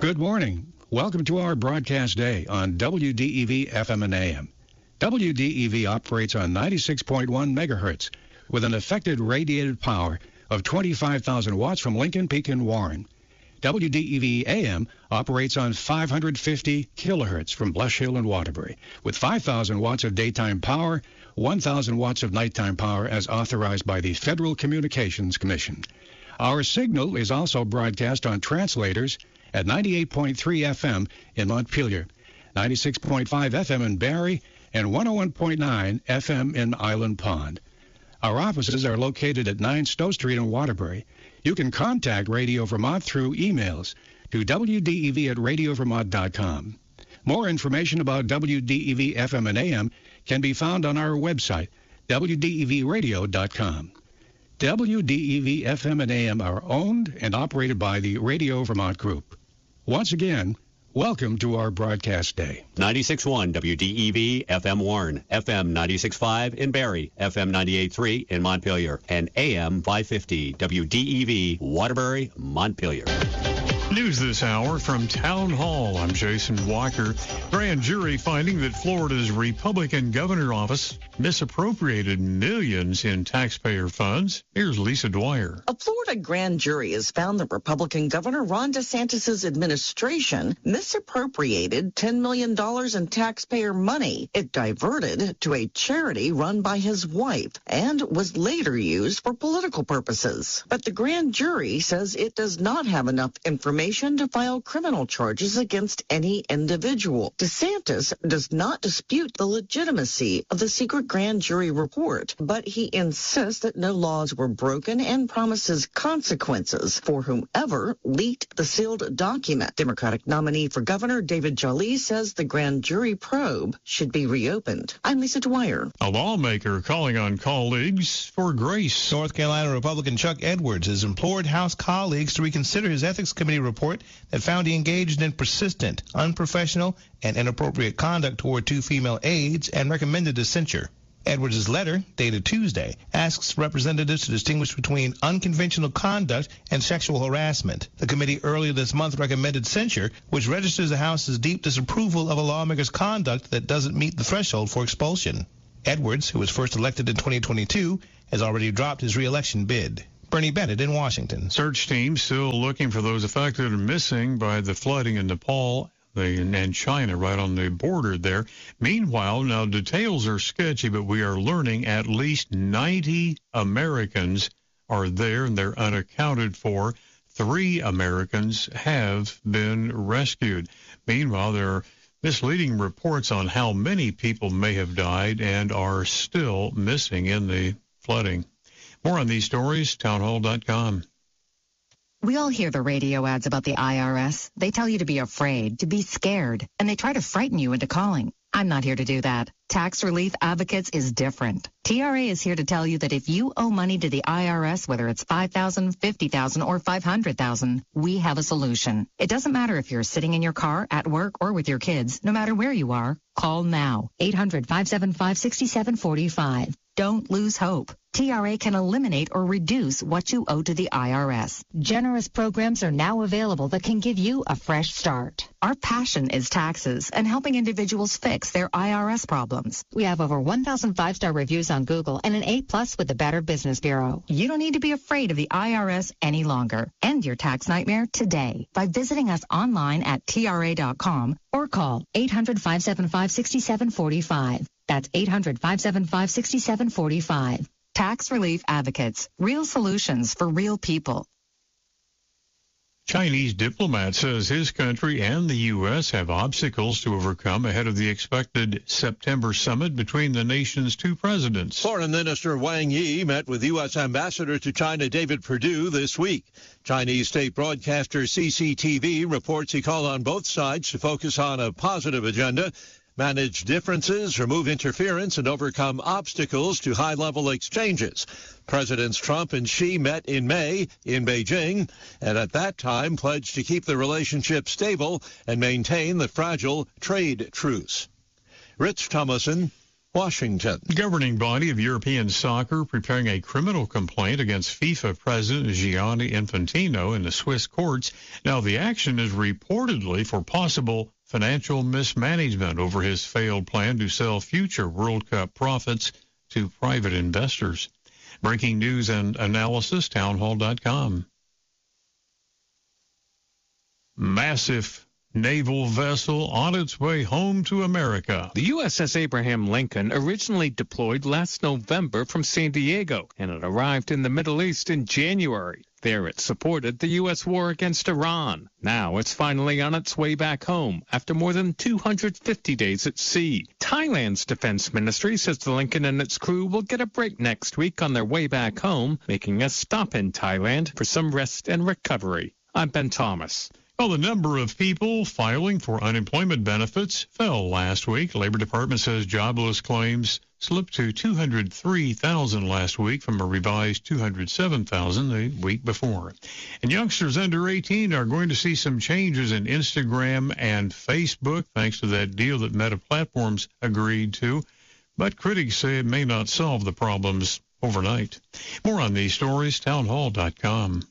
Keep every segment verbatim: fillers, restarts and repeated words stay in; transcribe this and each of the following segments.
Good morning. Welcome to our broadcast day on W D E V F M and A M. W D E V operates on ninety-six point one megahertz with an effective radiated power of twenty-five thousand watts from Lincoln Peak and Warren. W D E V A M operates on five hundred fifty kilohertz from Blush Hill and Waterbury with five thousand watts of daytime power, one thousand watts of nighttime power as authorized by the Federal Communications Commission. Our signal is also broadcast on translators at ninety-eight point three F M in Montpelier, ninety-six point five F M in Barrie, and one oh one point nine F M in Island Pond. Our offices are located at nine Stowe Street in Waterbury. You can contact Radio Vermont through emails to W D E V at radio vermont dot com. More information about W D E V F M and A M can be found on our website, W D E V radio dot com. W D E V F M and A M are owned and operated by the Radio Vermont Group. Once again, welcome to our broadcast day. ninety-six point one W D E V F M Warren, F M ninety-six point five in Barrie, F M ninety-eight point three in Montpelier, and A M five fifty W D E V Waterbury, Montpelier. News this hour from Town Hall. I'm Jason Walker. Grand jury finding that Florida's Republican governor office misappropriated millions in taxpayer funds. Here's Lisa Dwyer. A Florida grand jury has found that Republican Governor Ron DeSantis' administration misappropriated ten million dollars in taxpayer money. It diverted to a charity run by his wife and was later used for political purposes. But the grand jury says it does not have enough information to file criminal charges against any individual. DeSantis does not dispute the legitimacy of the secret grand jury report, but he insists that no laws were broken and promises consequences for whomever leaked the sealed document. Democratic nominee for governor David Jolley says the grand jury probe should be reopened. I'm Lisa Dwyer. A lawmaker calling on colleagues for grace. North Carolina Republican Chuck Edwards has implored House colleagues to reconsider his Ethics Committee report that found he engaged in persistent, unprofessional, and inappropriate conduct toward two female aides and recommended a censure. Edwards' letter, dated Tuesday, asks representatives to distinguish between unconventional conduct and sexual harassment. The committee earlier this month recommended censure, which registers the House's deep disapproval of a lawmaker's conduct that doesn't meet the threshold for expulsion. Edwards, who was first elected in twenty twenty-two, has already dropped his re-election bid. Bernie Bennett in Washington. Search teams still looking for those affected and missing by the flooding in Nepal and China right on the border there. Meanwhile, now details are sketchy, but we are learning at least ninety Americans are there and they're unaccounted for. Three Americans have been rescued. Meanwhile, there are misleading reports on how many people may have died and are still missing in the flooding. More on these stories, townhall dot com. We all hear the radio ads about the I R S. They tell you to be afraid, to be scared, and they try to frighten you into calling. I'm not here to do that. Tax Relief Advocates is different. T R A is here to tell you that if you owe money to the I R S, whether it's five thousand dollars, fifty thousand dollars, or five hundred thousand dollars, we have a solution. It doesn't matter if you're sitting in your car, at work, or with your kids. No matter where you are, call now. eight hundred, five seven five, six seven four five. Don't lose hope. T R A can eliminate or reduce what you owe to the I R S. Generous programs are now available that can give you a fresh start. Our passion is taxes and helping individuals fix their I R S problems. We have over one thousand five-star reviews on Google and an A plus with the Better Business Bureau. You don't need to be afraid of the I R S any longer. End your tax nightmare today by visiting us online at T R A dot com or call eight hundred, five seven five, six seven four five. That's eight hundred, five seven five, six seven four five. Tax Relief Advocates. Real solutions for real people. Chinese diplomat says his country and the U S have obstacles to overcome ahead of the expected September summit between the nation's two presidents. Foreign Minister Wang Yi met with U S Ambassador to China David Perdue this week. Chinese state broadcaster C C T V reports he called on both sides to focus on a positive agenda, manage differences, remove interference, and overcome obstacles to high-level exchanges. Presidents Trump and Xi met in May in Beijing, and at that time pledged to keep the relationship stable and maintain the fragile trade truce. Rich Thomason, Washington. The governing body of European soccer preparing a criminal complaint against FIFA President Gianni Infantino in the Swiss courts. Now, the action is reportedly for possible financial mismanagement over his failed plan to sell future World Cup profits to private investors. Breaking news and analysis, townhall dot com. Massive naval vessel on its way home to America. The U S S Abraham Lincoln originally deployed last November from San Diego, and it arrived in the Middle East in January. There it supported the U S war against Iran. Now it's finally on its way back home after more than two hundred fifty days at sea. Thailand's defense ministry says the Lincoln and its crew will get a break next week on their way back home, making a stop in Thailand for some rest and recovery. I'm Ben Thomas. Well, the number of people filing for unemployment benefits fell last week. The Labor Department says jobless claims slipped to two hundred three thousand last week from a revised two hundred seven thousand the week before. And youngsters under eighteen are going to see some changes in Instagram and Facebook thanks to that deal that Meta Platforms agreed to. But critics say it may not solve the problems overnight. More on these stories, townhall dot com.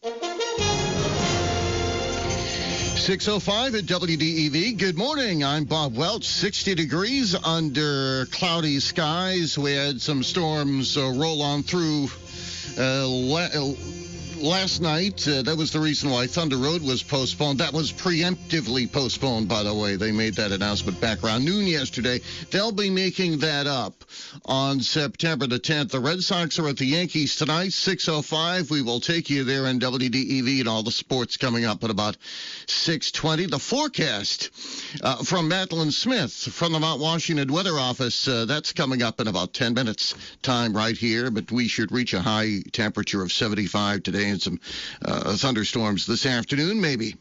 six oh five at W D E V. Good morning. I'm Bob Welch. sixty degrees under cloudy skies. We had some storms uh, roll on through uh, la- last night. Uh, that was the reason why Thunder Road was postponed. That was preemptively postponed, by the way. They made that announcement back around noon yesterday. They'll be making that up on September the tenth. The Red Sox are at the Yankees tonight, six oh five. We will take you there in W D E V and all the sports coming up at about six twenty. The forecast uh, from Madeline Smith from the Mount Washington Weather Office. Uh, that's coming up in about ten minutes time right here, but we should reach a high temperature of seventy-five today and some uh, thunderstorms this afternoon, maybe.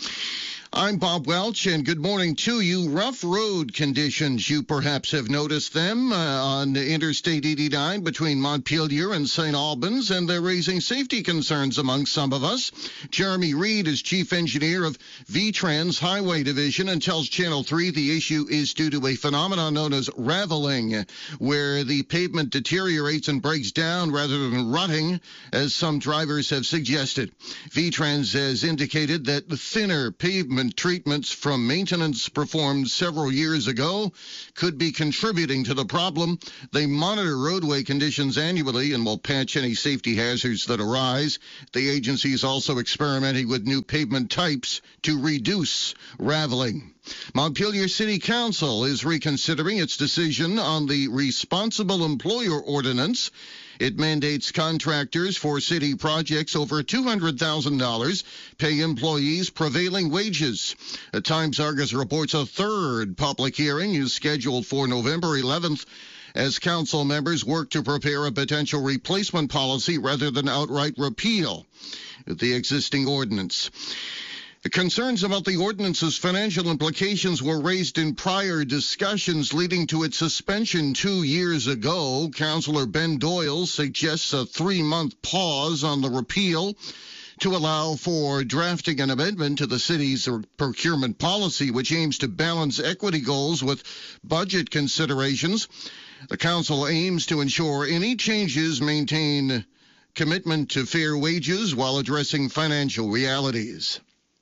I'm Bob Welch, and good morning to you. Rough road conditions, you perhaps have noticed them uh, on Interstate eighty-nine between Montpelier and Saint Albans, and they're raising safety concerns among some of us. Jeremy Reed is chief engineer of V-Trans Highway Division and tells Channel three the issue is due to a phenomenon known as raveling, where the pavement deteriorates and breaks down rather than rutting, as some drivers have suggested. V-Trans has indicated that the thinner pavement treatments from maintenance performed several years ago could be contributing to the problem. They monitor roadway conditions annually and will patch any safety hazards that arise. The agency is also experimenting with new pavement types to reduce raveling. Montpelier City Council is reconsidering its decision on the Responsible Employer Ordinance. It mandates contractors for city projects over two hundred thousand dollars pay employees prevailing wages. At Times Argus reports a third public hearing is scheduled for November eleventh as council members work to prepare a potential replacement policy rather than outright repeal the existing ordinance. The concerns about the ordinance's financial implications were raised in prior discussions leading to its suspension two years ago. Councillor Ben Doyle suggests a three-month pause on the repeal to allow for drafting an amendment to the city's procurement policy, which aims to balance equity goals with budget considerations. The council aims to ensure any changes maintain commitment to fair wages while addressing financial realities.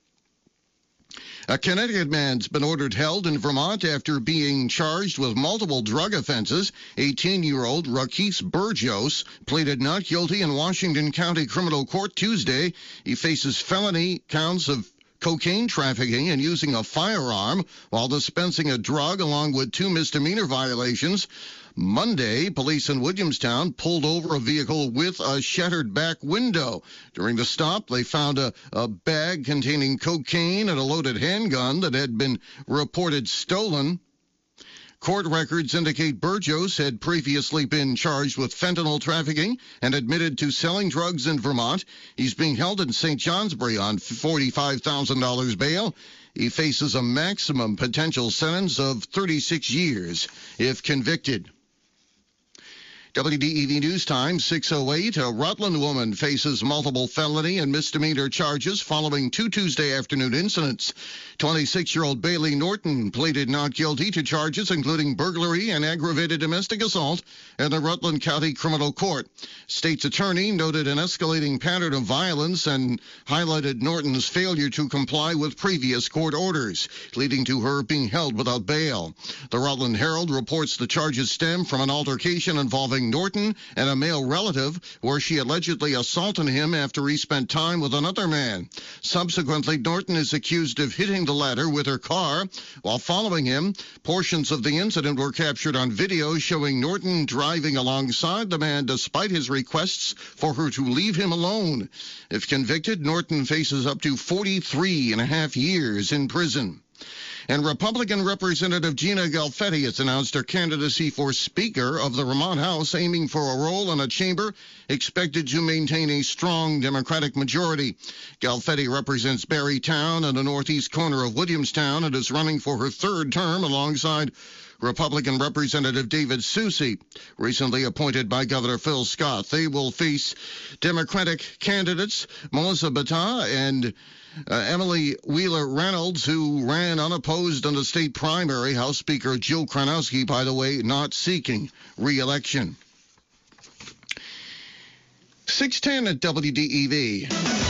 A Connecticut man's been ordered held in Vermont after being charged with multiple drug offenses. eighteen-year-old Rakis Burgos pleaded not guilty in Washington County Criminal Court Tuesday. He faces felony counts of cocaine trafficking and using a firearm while dispensing a drug, along with two misdemeanor violations. Monday, police in Williamstown pulled over a vehicle with a shattered back window. During the stop, they found a, a bag containing cocaine and a loaded handgun that had been reported stolen. Court records indicate Burgos had previously been charged with fentanyl trafficking and admitted to selling drugs in Vermont. He's being held in Saint Johnsbury on forty-five thousand dollars bail. He faces a maximum potential sentence of thirty-six years if convicted. W D E V News Time, six oh eight. A Rutland woman faces multiple felony and misdemeanor charges following two Tuesday afternoon incidents. twenty-six-year-old Bailey Norton pleaded not guilty to charges including burglary and aggravated domestic assault in the Rutland County Criminal Court. State's attorney noted an escalating pattern of violence and highlighted Norton's failure to comply with previous court orders, leading to her being held without bail. The Rutland Herald reports the charges stem from an altercation involving Norton and a male relative, where she allegedly assaulted him after he spent time with another man. Subsequently, Norton is accused of hitting the latter with her car while following him. Portions of the incident were captured on video showing Norton driving alongside the man despite his requests for her to leave him alone. If convicted, Norton faces up to forty-three and a half years in prison. And Republican Representative Gina Galfetti has announced her candidacy for Speaker of the Vermont House, aiming for a role in a chamber expected to maintain a strong Democratic majority. Galfetti represents Barrytown and the northeast corner of Williamstown and is running for her third term alongside Republican Representative David Soucy, recently appointed by Governor Phil Scott. They will face Democratic candidates Melissa Bata and uh, Emily Wheeler-Reynolds, who ran unopposed in the state primary. House Speaker Joe Kranowski, by the way, not seeking re-election. six ten at W D E V.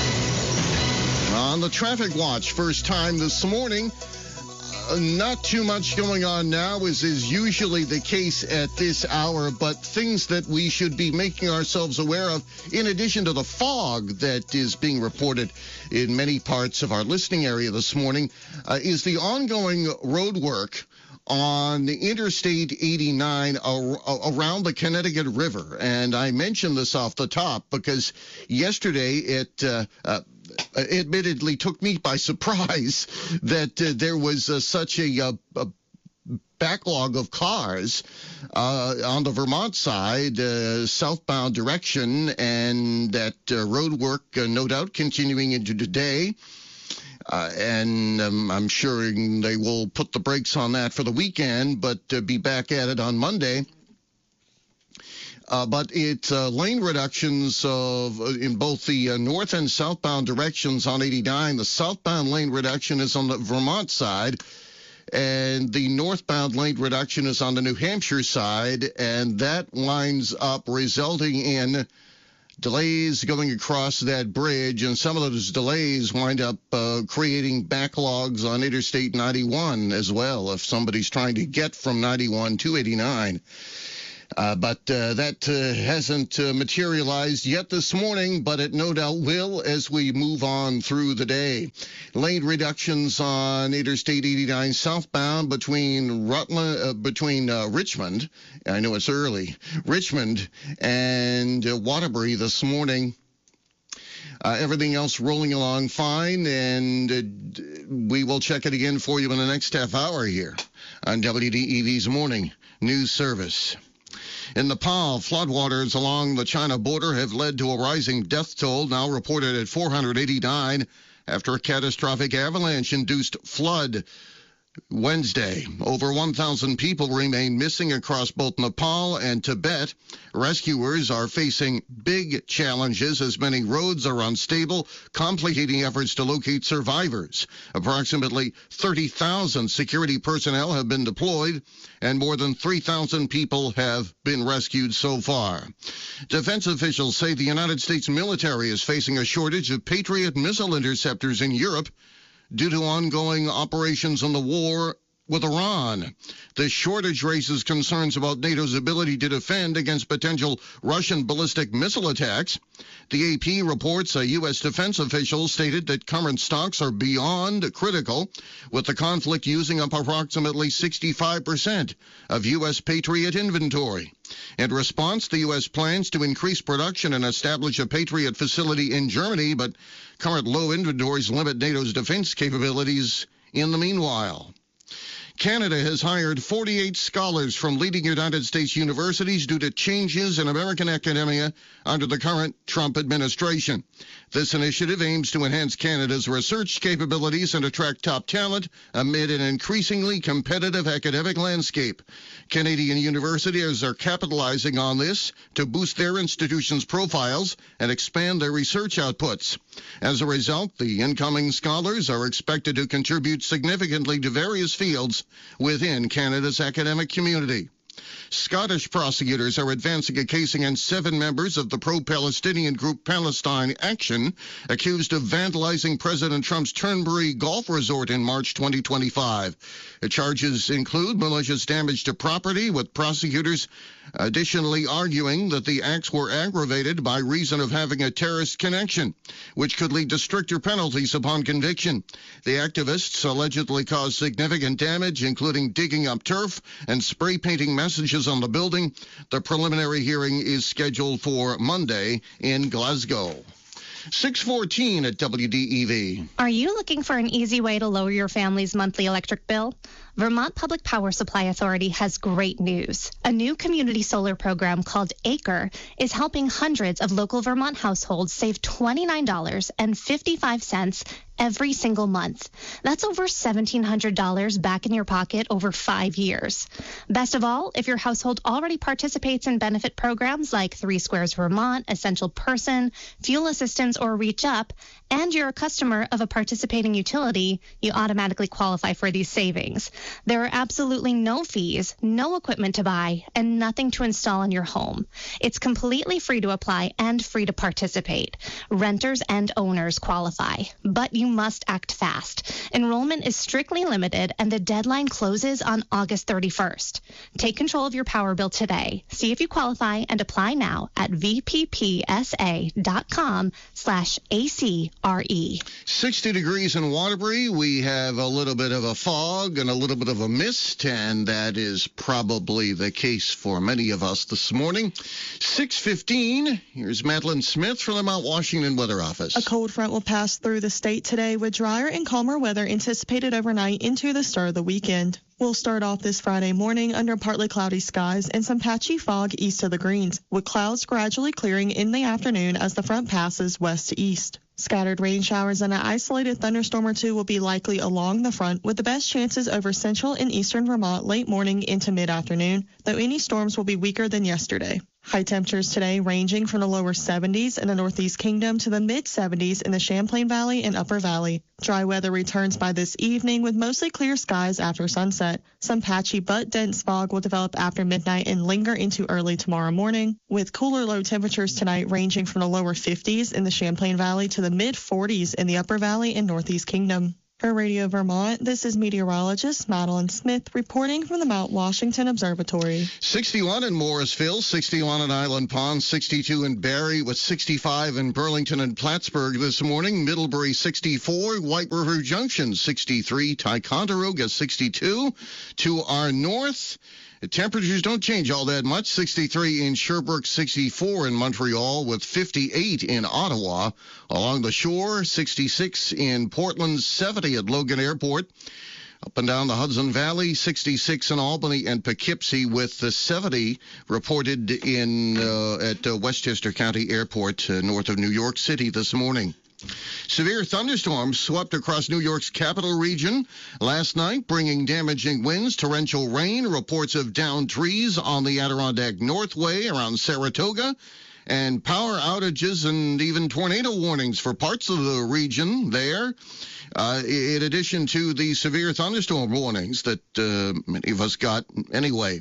On the traffic watch, first time this morning. Uh, not too much going on now, as is usually the case at this hour, but things that we should be making ourselves aware of, in addition to the fog that is being reported in many parts of our listening area this morning, uh, is the ongoing road work on the Interstate eighty-nine ar- around the Connecticut River. And I mentioned this off the top because yesterday it uh, uh, admittedly took me by surprise that uh, there was uh, such a, a, a backlog of cars uh, on the Vermont side, uh, southbound direction, and that uh, road work uh, no doubt continuing into today. Uh, and um, I'm sure they will put the brakes on that for the weekend, but uh, be back at it on Monday. Uh, but it's uh, lane reductions of uh, in both the uh, north and southbound directions on eighty-nine. The southbound lane reduction is on the Vermont side, and the northbound lane reduction is on the New Hampshire side, and that winds up resulting in delays going across that bridge, and some of those delays wind up uh, creating backlogs on Interstate ninety-one as well, if somebody's trying to get from ninety-one to eighty-nine. Uh, but uh, that uh, hasn't uh, materialized yet this morning, but it no doubt will as we move on through the day. Lane reductions on Interstate eighty-nine southbound between Rutland, uh, between uh, Richmond, I know it's early, Richmond and uh, Waterbury this morning. Uh, everything else rolling along fine, and uh, we will check it again for you in the next half hour here on W D E V's Morning News Service. In Nepal, floodwaters along the China border have led to a rising death toll, now reported at four hundred eighty-nine, after a catastrophic avalanche-induced flood Wednesday. Over one thousand people remain missing across both Nepal and Tibet. Rescuers are facing big challenges as many roads are unstable, complicating efforts to locate survivors. Approximately thirty thousand security personnel have been deployed, and more than three thousand people have been rescued so far. Defense officials say the United States military is facing a shortage of Patriot missile interceptors in Europe due to ongoing operations in the war with Iran. The shortage raises concerns about NATO's ability to defend against potential Russian ballistic missile attacks. The A P reports a U S defense official stated that current stocks are beyond critical, with the conflict using up approximately sixty-five percent of U S Patriot inventory. In response, the U S plans to increase production and establish a Patriot facility in Germany, but current low inventories limit NATO's defense capabilities in the meanwhile. Canada has hired forty-eight scholars from leading United States universities due to changes in American academia under the current Trump administration. This initiative aims to enhance Canada's research capabilities and attract top talent amid an increasingly competitive academic landscape. Canadian universities are capitalizing on this to boost their institutions' profiles and expand their research outputs. As a result, the incoming scholars are expected to contribute significantly to various fields within Canada's academic community. Scottish prosecutors are advancing a case against seven members of the pro-Palestinian group Palestine Action, accused of vandalizing President Trump's Turnberry Golf Resort in March twenty twenty-five. The charges include malicious damage to property, with prosecutors additionally arguing that the acts were aggravated by reason of having a terrorist connection, which could lead to stricter penalties upon conviction. The activists allegedly caused significant damage, including digging up turf and spray painting messages on the building. The preliminary hearing is scheduled for Monday in Glasgow. six fourteen at W D E V. Are you looking for an easy way to lower your family's monthly electric bill? Vermont Public Power Supply Authority has great news. A new community solar program called ACRE is helping hundreds of local Vermont households save twenty-nine dollars and fifty-five cents every single month. That's over seventeen hundred dollars back in your pocket over five years. Best of all, if your household already participates in benefit programs like Three Squares Vermont, Essential Person, Fuel Assistance, or Reach Up, and you're a customer of a participating utility, you automatically qualify for these savings. There are absolutely no fees, no equipment to buy, and nothing to install in your home. It's completely free to apply and free to participate. Renters and owners qualify, but you must act fast. Enrollment is strictly limited, and the deadline closes on August thirty-first. Take control of your power bill today. See if you qualify and apply now at vppsa.com slash ACRE. sixty degrees in Waterbury. We have a little bit of a fog and a little bit of a mist, and that is probably the case for many of us this morning. six fifteen, here's Madeline Smith from the Mount Washington Weather Office. A cold front will pass through the state today with drier and calmer weather anticipated overnight into the start of the weekend. We'll start off this Friday morning under partly cloudy skies and some patchy fog east of the Greens, with clouds gradually clearing in the afternoon as the front passes west to east. Scattered rain showers and an isolated thunderstorm or two will be likely along the front, with the best chances over central and eastern Vermont late morning into mid-afternoon, though any storms will be weaker than yesterday. High temperatures today ranging from the lower seventies in the Northeast Kingdom to the mid-seventies in the Champlain Valley and Upper Valley. Dry weather returns by this evening with mostly clear skies after sunset. Some patchy but dense fog will develop after midnight and linger into early tomorrow morning, with cooler low temperatures tonight ranging from the lower fifties in the Champlain Valley to the mid-forties in the Upper Valley and Northeast Kingdom. For Radio Vermont, this is meteorologist Madeline Smith reporting from the Mount Washington Observatory. sixty-one in Morrisville, sixty-one in Island Pond, sixty-two in Barrie, with sixty-five in Burlington and Plattsburgh this morning. Middlebury sixty-four, White River Junction sixty-three, Ticonderoga sixty-two. To our north, the temperatures don't change all that much. sixty-three in Sherbrooke, sixty-four in Montreal, with fifty-eight in Ottawa. Along the shore, sixty-six in Portland, seventy at Logan Airport. Up and down the Hudson Valley, sixty-six in Albany and Poughkeepsie, with the seventy reported in uh, at uh, Westchester County Airport, uh, north of New York City this morning. Severe thunderstorms swept across New York's capital region last night, bringing damaging winds, torrential rain, reports of downed trees on the Adirondack Northway around Saratoga, and power outages and even tornado warnings for parts of the region there, uh, in addition to the severe thunderstorm warnings that uh, many of us got anyway.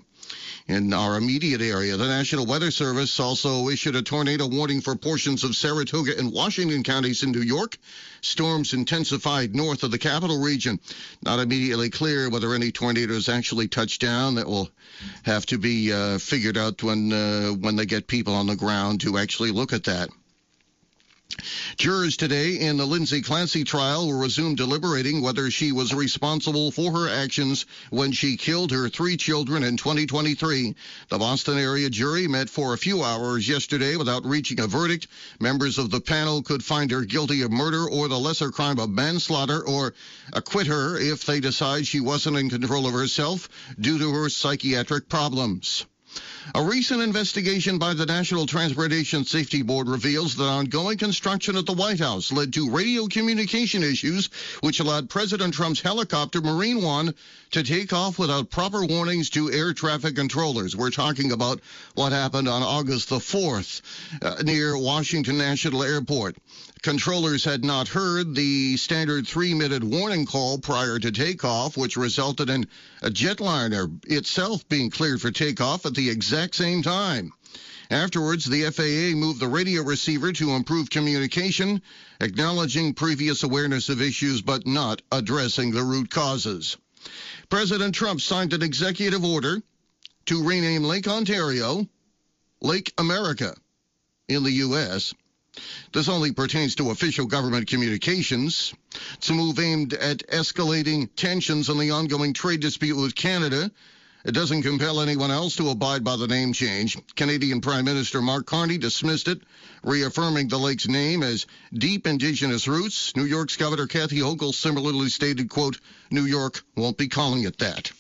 In our immediate area, the National Weather Service also issued a tornado warning for portions of Saratoga and Washington counties in New York. Storms intensified north of the capital region. Not immediately clear whether any tornadoes actually touch down. That will have to be uh, figured out when uh, when they get people on the ground to actually look at that. Jurors today in the Lindsay Clancy trial will resume deliberating whether she was responsible for her actions when she killed her three children in twenty twenty-three. The Boston area jury met for a few hours yesterday without reaching a verdict. Members of the panel could find her guilty of murder or the lesser crime of manslaughter, or acquit her if they decide she wasn't in control of herself due to her psychiatric problems. A recent investigation by the National Transportation Safety Board reveals that ongoing construction at the White House led to radio communication issues, which allowed President Trump's helicopter Marine One to take off without proper warnings to air traffic controllers. We're talking about what happened on August the fourth uh, near Washington National Airport. Controllers had not heard the standard three-minute warning call prior to takeoff, which resulted in a jetliner itself being cleared for takeoff at the exact same time. Afterwards, the F A A moved the radio receiver to improve communication, acknowledging previous awareness of issues but not addressing the root causes. President Trump signed an executive order to rename Lake Ontario Lake America in the U S This only pertains to official government communications. It's a move aimed at escalating tensions in the ongoing trade dispute with Canada. It doesn't compel anyone else to abide by the name change. Canadian Prime Minister Mark Carney dismissed it, reaffirming the lake's name as deep Indigenous roots. New York's Governor Kathy Hochul similarly stated, quote, New York won't be calling it that.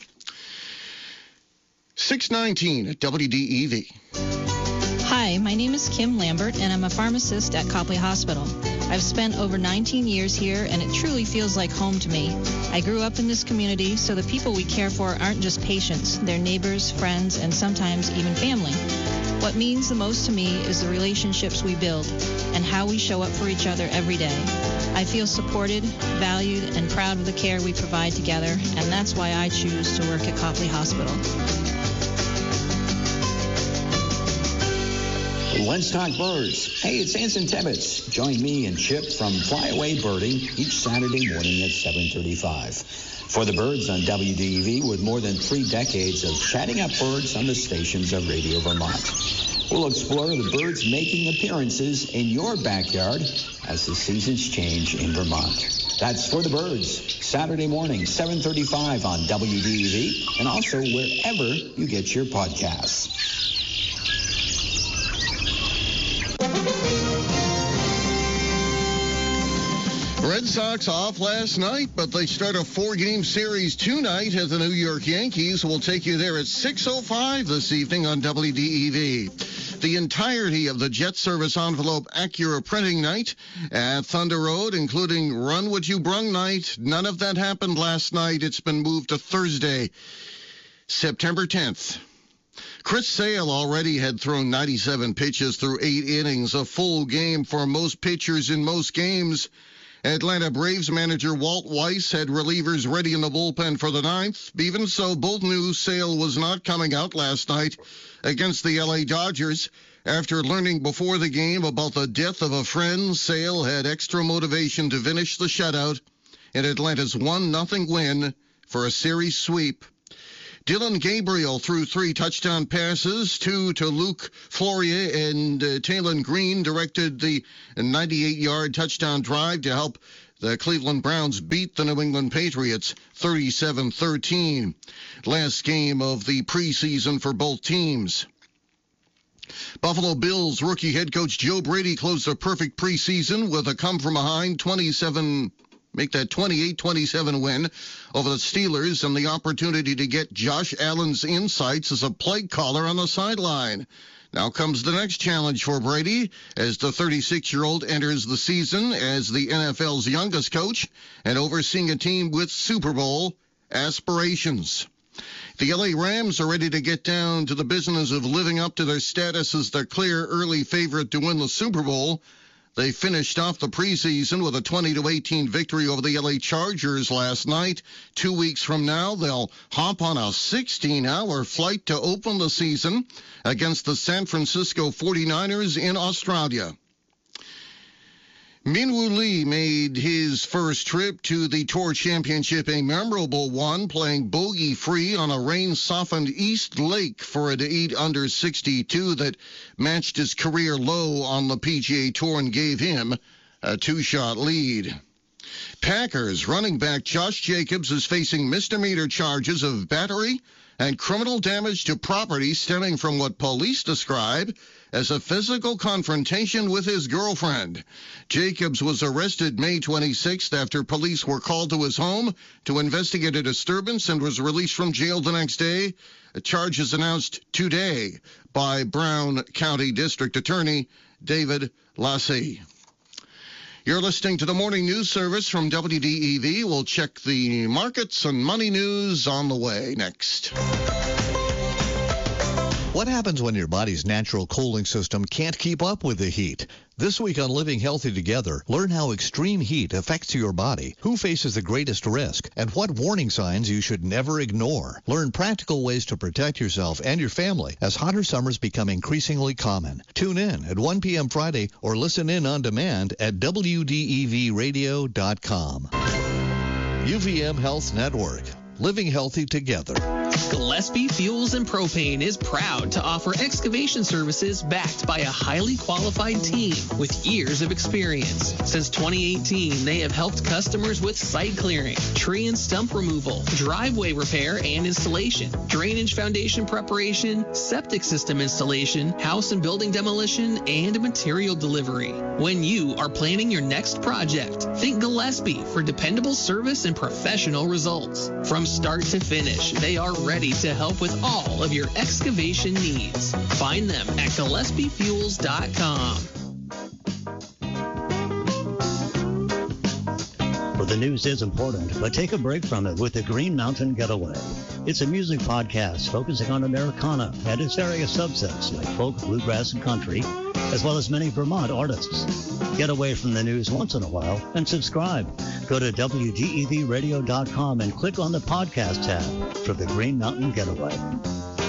six nineteen at W D E V. Hi, my name is Kim Lambert, and I'm a pharmacist at Copley Hospital. I've spent over nineteen years here, and it truly feels like home to me. I grew up in this community, so the people we care for aren't just patients. They're neighbors, friends, and sometimes even family. What means the most to me is the relationships we build and how we show up for each other every day. I feel supported, valued, and proud of the care we provide together, and that's why I choose to work at Copley Hospital. Let's talk birds. Hey, it's Anson Tibbetts. Join me and Chip from Flyaway Birding each Saturday morning at seven thirty-five. For the birds on W D E V, with more than three decades of chatting up birds on the stations of Radio Vermont. We'll explore the birds making appearances in your backyard as the seasons change in Vermont. That's For the Birds, Saturday morning, seven thirty-five on W D E V, and also wherever you get your podcasts. Red Sox off last night, but they start a four-game series tonight as the New York Yankees. Will take you there at six oh five this evening on W D E V. The entirety of the Jet Service Envelope Acura printing night at Thunder Road, including Run What You Brung night. None of that happened last night. It's been moved to Thursday, September tenth. Chris Sale already had thrown ninety-seven pitches through eight innings, a full game for most pitchers in most games. Atlanta Braves manager Walt Weiss had relievers ready in the bullpen for the ninth. Even so, both knew Sale was not coming out last night against the L A Dodgers. After learning before the game about the death of a friend, Sale had extra motivation to finish the shutout in Atlanta's one nothing win for a series sweep. Dylan Gabriel threw three touchdown passes, two to Luke Flourier, and uh, Taylon Green directed the ninety-eight-yard touchdown drive to help the Cleveland Browns beat the New England Patriots thirty-seven thirteen. Last game of the preseason for both teams. Buffalo Bills rookie head coach Joe Brady closed a perfect preseason with a come-from-behind twenty-seven Make that twenty-eight twenty-seven win over the Steelers and the opportunity to get Josh Allen's insights as a play caller on the sideline. Now comes the next challenge for Brady as the thirty-six-year-old enters the season as the N F L's youngest coach and overseeing a team with Super Bowl aspirations. The L A Rams are ready to get down to the business of living up to their status as the clear early favorite to win the Super Bowl. They finished off the preseason with a twenty to eighteen victory over the L A Chargers last night. Two weeks from now, they'll hop on a sixteen-hour flight to open the season against the San Francisco forty-niners in Australia. Minwoo Lee made his first trip to the Tour Championship a memorable one, playing bogey-free on a rain-softened East Lake for an eight under sixty-two that matched his career low on the P G A Tour and gave him a two-shot lead. Packers running back Josh Jacobs is facing misdemeanor charges of battery and criminal damage to property stemming from what police describe as a physical confrontation with his girlfriend. Jacobs was arrested May twenty-sixth after police were called to his home to investigate a disturbance and was released from jail the next day. A charge is announced today by Brown County District Attorney David Lassie. You're listening to the Morning News Service from W D E V. We'll check the markets and money news on the way next. What happens when your body's natural cooling system can't keep up with the heat? This week on Living Healthy Together, learn how extreme heat affects your body, who faces the greatest risk, and what warning signs you should never ignore. Learn practical ways to protect yourself and your family as hotter summers become increasingly common. Tune in at one p.m. Friday or listen in on demand at W D E V radio dot com. U V M Health Network. Living Healthy Together. Gillespie Fuels and Propane is proud to offer excavation services backed by a highly qualified team with years of experience. Since twenty eighteen, they have helped customers with site clearing, tree and stump removal, driveway repair and installation, drainage foundation preparation, septic system installation, house and building demolition, and material delivery. When you are planning your next project, think Gillespie for dependable service and professional results. From start to finish, they are ready to help with all of your excavation needs. Find them at Gillespie Fuels dot com. Well, the news is important, but take a break from it with the Green Mountain Getaway. It's a music podcast focusing on Americana and its various subsets like folk, bluegrass, and country, as well as many Vermont artists. Get away from the news once in a while and subscribe. Go to W D E V radio dot com and click on the podcast tab for the Green Mountain Getaway.